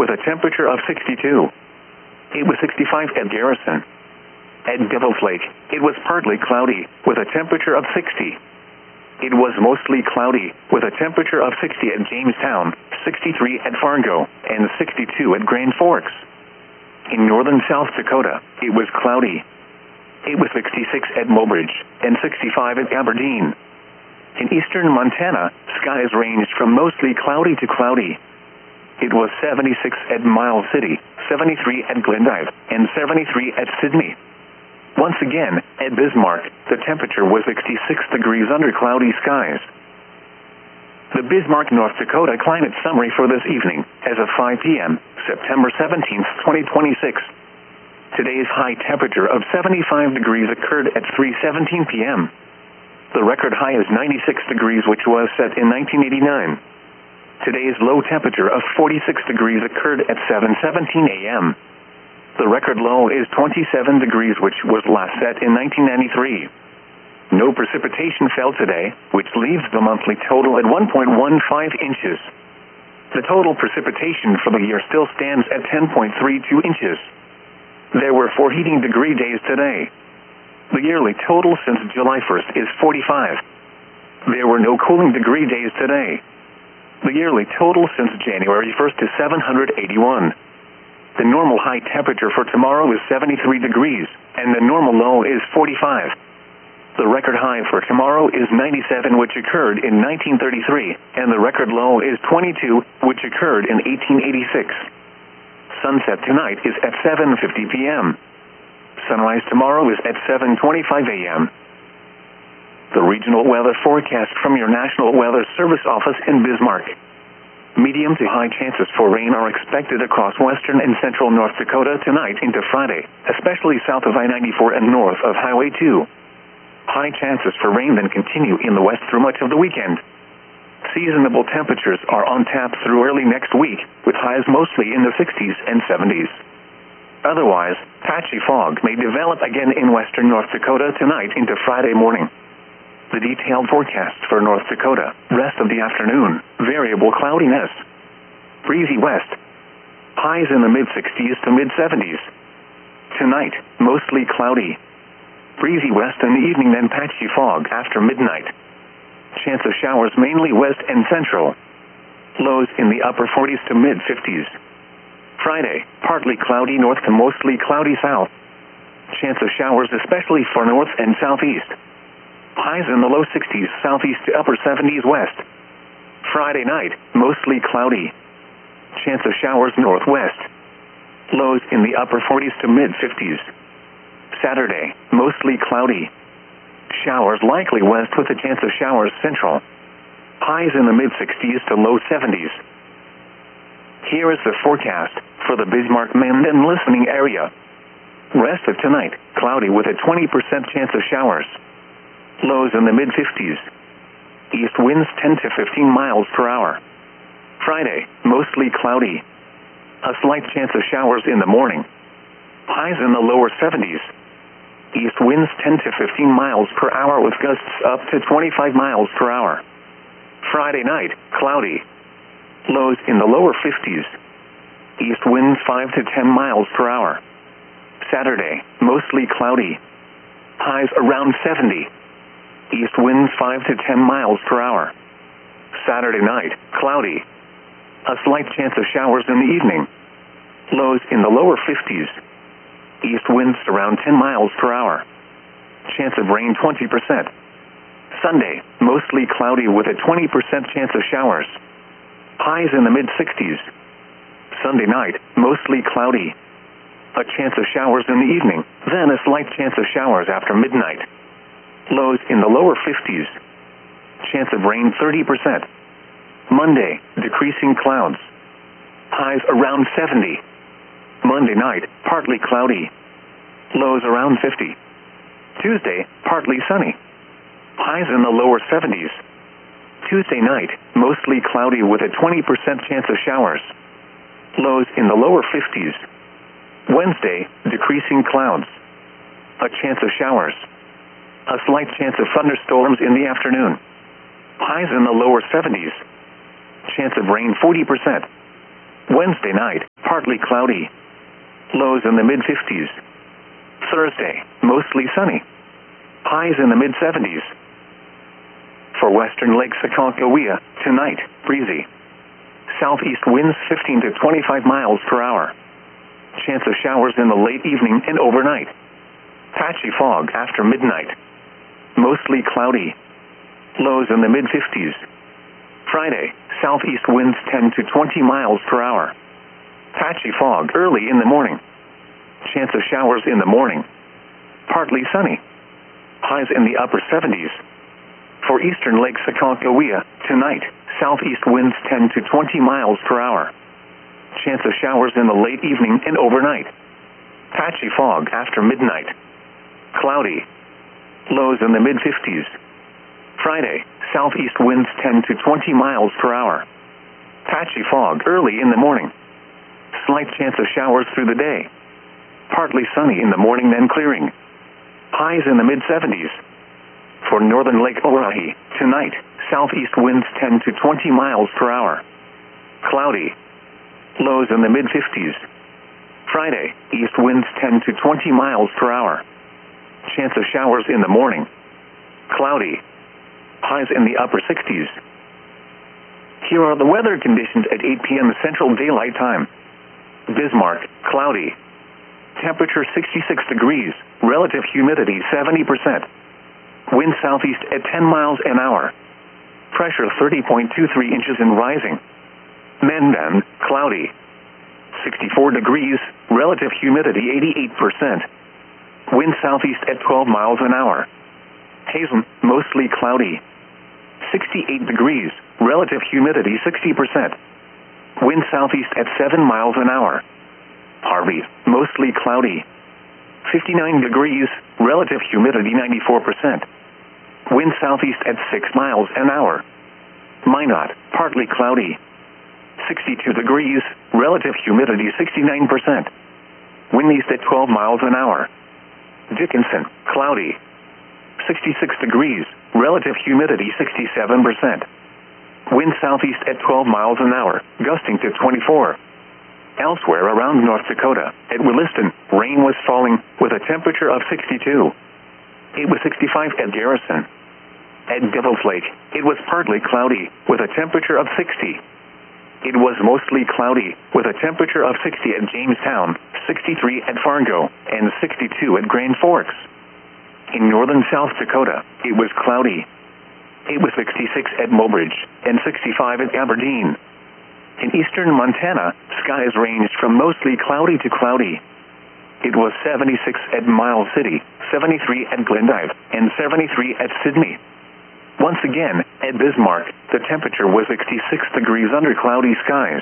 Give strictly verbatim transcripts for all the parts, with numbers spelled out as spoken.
with a temperature of sixty-two. It was sixty-five at Garrison. At Devil's Lake, it was partly cloudy, with a temperature of sixty. It was mostly cloudy, with a temperature of sixty at Jamestown, sixty-three at Fargo, and sixty-two at Grand Forks. In northern South Dakota, it was cloudy. It was sixty-six at Mobridge, and sixty-five at Aberdeen. In eastern Montana, skies ranged from mostly cloudy to cloudy. It was seventy-six at Miles City, seventy-three at Glendive, and seventy-three at Sydney. Once again, at Bismarck, the temperature was sixty-six degrees under cloudy skies. The Bismarck, North Dakota climate summary for this evening, as of five p m, September seventeenth, twenty twenty-six. Today's high temperature of seventy-five degrees occurred at three seventeen p m The record high is ninety-six degrees, which was set in nineteen eighty-nine. Today's low temperature of forty-six degrees occurred at seven seventeen a m The record low is twenty-seven degrees, which was last set in nineteen ninety-three. No precipitation fell today, which leaves the monthly total at one point one five inches. The total precipitation for the year still stands at ten point three two inches. There were four heating degree days today. The yearly total since July first is forty-five. There were no cooling degree days today. The yearly total since January first is seven hundred eighty-one. The normal high temperature for tomorrow is seventy-three degrees, and the normal low is forty-five. The record high for tomorrow is ninety-seven, which occurred in nineteen thirty-three, and the record low is twenty-two, which occurred in eighteen eighty-six. Sunset tonight is at seven fifty p m Sunrise tomorrow is at seven twenty-five a m The regional weather forecast from your National Weather Service office in Bismarck. Medium to high chances for rain are expected across western and central North Dakota tonight into Friday, especially south of I ninety-four and north of Highway two. High chances for rain then continue in the west through much of the weekend. Seasonable temperatures are on tap through early next week, with highs mostly in the sixties and seventies. Otherwise, patchy fog may develop again in western North Dakota tonight into Friday morning. The detailed forecast for North Dakota, rest of the afternoon, variable cloudiness. Breezy west. Highs in the mid-sixties to mid-seventies. Tonight, mostly cloudy. Breezy west in the evening, then patchy fog after midnight. Chance of showers mainly west and central. Lows in the upper forties to mid-fifties. Friday, partly cloudy north to mostly cloudy south. Chance of showers especially for north and southeast. Highs in the low sixties, southeast to upper seventies west. Friday night, mostly cloudy. Chance of showers northwest. Lows in the upper forties to mid-fifties. Saturday, mostly cloudy. Showers likely west with a chance of showers central. Highs in the mid-sixties to low seventies. Here is the forecast for the Bismarck-Menden listening area. Rest of tonight, cloudy with a twenty percent chance of showers. Lows in the mid-fifties. East winds ten to fifteen miles per hour. Friday, mostly cloudy. A slight chance of showers in the morning. Highs in the lower seventies. East winds ten to fifteen miles per hour with gusts up to twenty-five miles per hour. Friday night, cloudy. Lows in the lower fifties. East winds five to ten miles per hour. Saturday, mostly cloudy. Highs around seventy. East winds five to ten miles per hour. Saturday night, cloudy. A slight chance of showers in the evening. Lows in the lower fifties. East winds around ten miles per hour. Chance of rain twenty percent. Sunday, mostly cloudy with a twenty percent chance of showers. Highs in the mid-sixties. Sunday night, mostly cloudy. A chance of showers in the evening, then a slight chance of showers after midnight. Lows in the lower fifties. Chance of rain thirty percent. Monday, decreasing clouds. Highs around seventy. Monday night, partly cloudy. Lows around fifty. Tuesday, partly sunny. Highs in the lower seventies. Tuesday night, mostly cloudy with a twenty percent chance of showers. Lows in the lower fifties. Wednesday, decreasing clouds. A chance of showers. A slight chance of thunderstorms in the afternoon. Highs in the lower seventies. Chance of rain forty percent. Wednesday night, partly cloudy. Lows in the mid fifties. Thursday, mostly sunny. Highs in the mid seventies. For western Lake Sakakawea, tonight, breezy. Southeast winds fifteen to twenty-five miles per hour. Chance of showers in the late evening and overnight. Patchy fog after midnight. Mostly cloudy. Lows in the mid fifties. Friday, southeast winds ten to twenty miles per hour. Patchy fog early in the morning. Chance of showers in the morning. Partly sunny. Highs in the upper seventies. For eastern Lake Sakakawea, tonight, southeast winds ten to twenty miles per hour. Chance of showers in the late evening and overnight. Patchy fog after midnight. Cloudy. Lows in the mid fifties. Friday, southeast winds ten to twenty miles per hour. Patchy fog early in the morning. Slight chance of showers through the day. Partly sunny in the morning, then clearing. Highs in the mid seventies. For northern Lake Orohi, tonight, southeast winds ten to twenty miles per hour. Cloudy. Lows in the mid fifties. Friday, east winds ten to twenty miles per hour. Chance of showers in the morning. Cloudy. Highs in the upper sixties. Here are the weather conditions at eight p.m. Central Daylight Time. Bismarck, cloudy. Temperature sixty-six degrees, relative humidity seventy percent. Wind southeast at ten miles an hour. Pressure thirty point two three inches and rising. Mendan, cloudy. sixty-four degrees, relative humidity eighty-eight percent. Wind southeast at twelve miles an hour. Hazen, mostly cloudy. sixty-eight degrees, relative humidity sixty percent. Wind southeast at seven miles an hour. Harvey, mostly cloudy. fifty-nine degrees, relative humidity ninety-four percent. Wind southeast at six miles an hour. Minot, partly cloudy. sixty-two degrees, relative humidity sixty-nine percent. Wind east at twelve miles an hour. Dickinson, cloudy. sixty-six degrees, relative humidity sixty-seven percent. Wind southeast at twelve miles an hour, gusting to twenty-four. Elsewhere around North Dakota, at Williston, rain was falling with a temperature of sixty-two. It was sixty-five at Garrison. At Devil's Lake, it was partly cloudy with a temperature of sixty. It was mostly cloudy with a temperature of sixty at Jamestown, sixty-three at Fargo, and sixty-two at Grand Forks. In northern South Dakota, it was cloudy. It was sixty-six at Mobridge and sixty-five at Aberdeen. In eastern Montana, skies ranged from mostly cloudy to cloudy. It was seventy-six at Miles City, seventy-three at Glendive, and seventy-three at Sidney. Once again, at Bismarck, the temperature was sixty-six degrees under cloudy skies.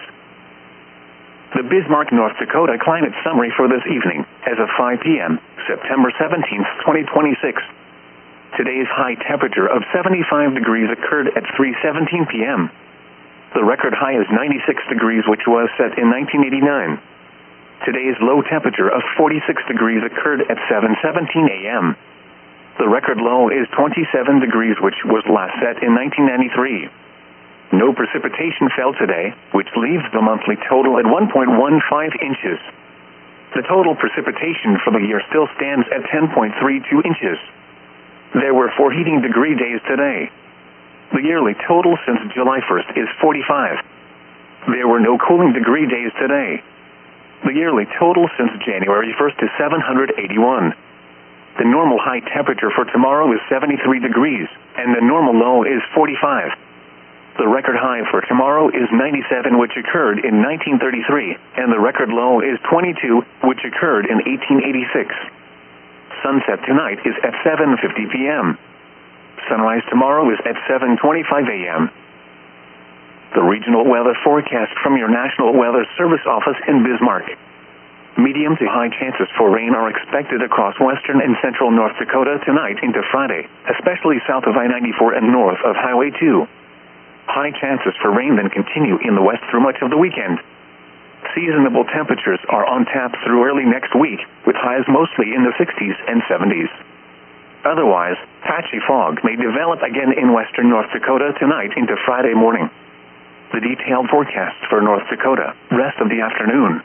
The Bismarck, North Dakota climate summary for this evening, as of five p.m., September seventeenth, twenty twenty-six. Today's high temperature of seventy-five degrees occurred at three seventeen p.m. The record high is ninety-six degrees, which was set in nineteen eighty-nine. Today's low temperature of forty-six degrees occurred at seven seventeen a.m. The record low is twenty-seven degrees, which was last set in nineteen ninety-three. No precipitation fell today, which leaves the monthly total at one point one five inches. The total precipitation for the year still stands at ten point three two inches. There were four heating degree days today. The yearly total since July first is forty-five. There were no cooling degree days today. The yearly total since January first is seven hundred eighty-one. The normal high temperature for tomorrow is seventy-three degrees, and the normal low is forty-five. The record high for tomorrow is ninety-seven, which occurred in nineteen thirty-three, and the record low is twenty-two, which occurred in eighteen eighty-six. Sunset tonight is at seven fifty p.m. Sunrise tomorrow is at seven twenty-five a.m. The regional weather forecast from your National Weather Service office in Bismarck. Medium to high chances for rain are expected across western and central North Dakota tonight into Friday, especially south of I ninety-four and north of Highway two. High chances for rain then continue in the west through much of the weekend. Seasonable temperatures are on tap through early next week, with highs mostly in the sixties and seventies. Otherwise, patchy fog may develop again in western North Dakota tonight into Friday morning. The detailed forecast for North Dakota, rest of the afternoon.